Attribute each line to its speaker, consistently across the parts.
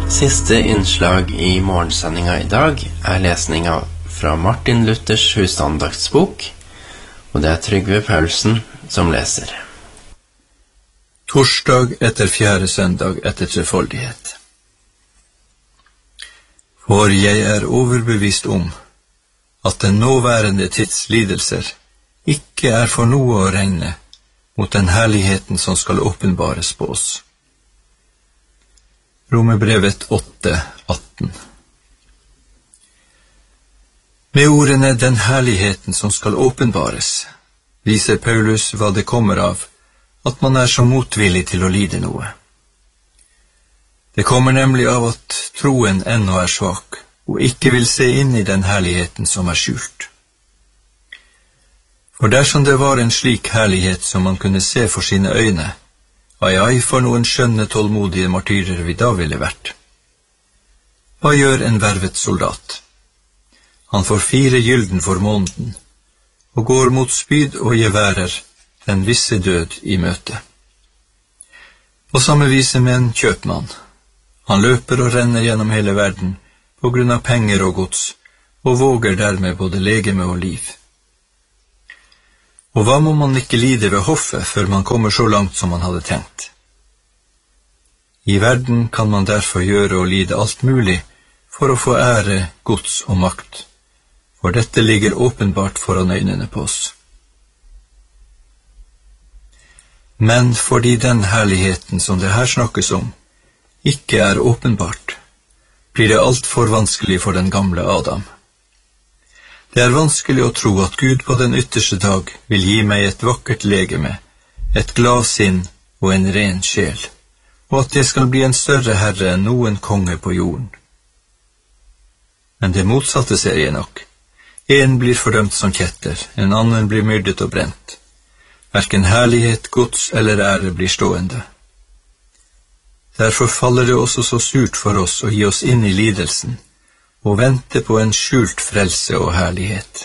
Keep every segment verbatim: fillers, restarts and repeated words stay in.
Speaker 1: Siste innslag i morgensendinga i dag er lesninga fra Martin Luthers husandaktsbok, og det er Trygve Paulsen som leser.
Speaker 2: Torsdag etter fjerde søndag etter trefoldighet. For jeg er overbevist om at den nåværende tids lidelser ikke er for noe å regne mot den herligheten som skal åpenbares på oss. Romerbrevet åtte atten. Med ordene «den herligheten som skal åpenbares» viser Paulus hva det kommer av at man er så motvillig til å lide noe. Det kommer nemlig av at troen ennå er svak, og ikke vil se inn i den herligheten som er skjult. For dersom det var en slik herlighet som man kunne se for sine øyne, ai ai for noen skjønne tålmodige martyrer vi da ville vært. Hva gjør en vervet soldat? Han får fire gylden for måneden, og går mot spyd og geværer den visse død i møte. På samme vise med en kjøpmann. Han løper og renner gjennom hele verden på grunn av penger og gods, og våger dermed både legeme og liv. Og hva må man ikke lide ved hoffet før man kommer så langt som man hadde tenkt? I verden kan man derfor gjøre og lide alt mulig for å få ære, gods og makt, for dette ligger åpenbart foran øynene på oss. Men fordi den herligheten som det her snakkes om ikke er åpenbart, blir det alt for vanskelig for den gamle Adam. Det er vanskelig å tro at Gud på den ytterste dag vil gi meg et vakkert legeme, et glad sinn og en ren sjel, og at jeg skal bli en større herre enn noen konge på jorden. Men det motsatte ser jeg nok. En blir fordømt som kjetter, en annen blir myrdet og brent. Hverken herlighet, gods eller ære blir stående. Derfor faller det også så surt for oss å gi oss inn i lidelsen, og vente på en skjult frelse og herlighet.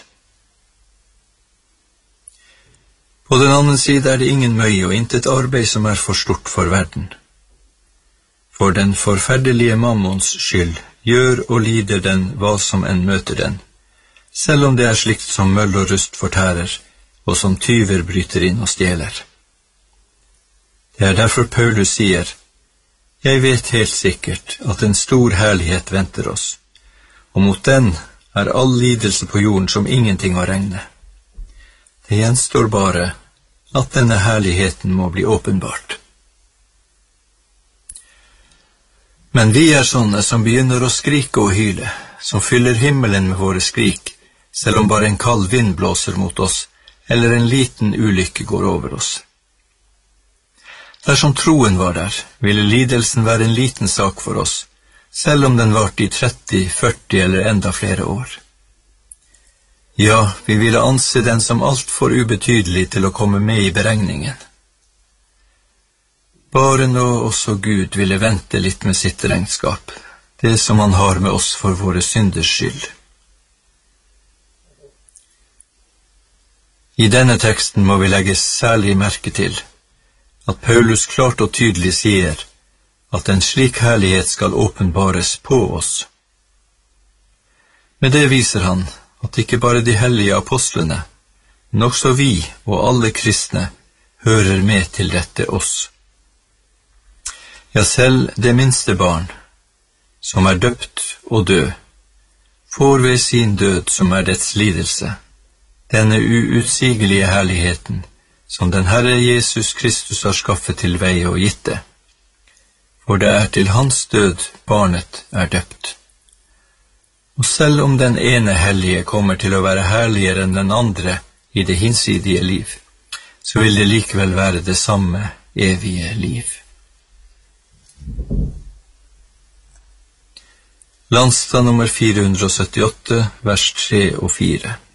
Speaker 2: På den annen side er det ingen møye og intet arbeid som er for stort for verden. For den forferdelige mammons skyld gjør og lider den hva som enn møter den, selv om det er slikt som møll og rust fortærer, og som tyver bryter inn og stjeler. Det er derfor Paulus sier, «Jeg vet helt sikkert at en stor herlighet venter oss, og mot den er all lidelse på jorden som ingenting å regne. Det gjenstår bare at denne herligheten må bli åpenbart.» Men vi er sånne som begynner å skrike og hyle, som fyller himmelen med våre skrik, selv om bare en kald vind blåser mot oss, eller en liten ulykke går over oss. Dersom troen var der, ville lidelsen være en liten sak for oss, selv om den varte i tretti, førti eller enda flere år. Ja, vi ville anse den som alt for ubetydelig til å komme med i beregningen. Bare nå også Gud ville vente litt med sitt regnskap, det som han har med oss for våre synders skyld. I denne teksten må vi legge særlig merke til at Paulus klart og tydelig sier at en slik herlighet skal åpenbares på oss. Med det viser han at ikke bare de hellige apostlene, men også vi og alle kristne hører med til dette oss. Ja, selv det minste barn, som er døpt og død, får ved sin død som er dets lidelse, denne uutsigelige herligheten som den Herre Jesus Kristus har skaffet til veie og gitt det. For det er til hans død barnet er døpt. Og selv om den ene hellige kommer til å være herligere enn den andre i det hinsidige liv, så vil det likevel være det samme evige liv. Landstad nummer fire hundre og syttiåtte, vers tre og fire.